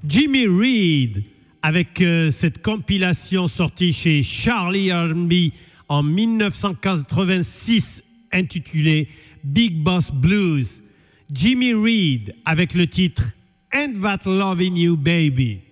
Jimmy Reed, avec cette compilation sortie chez Charlie R&B en 1986, intitulée Big Boss Blues. Jimmy Reed, avec le titre Ain't That Lovin' You Baby.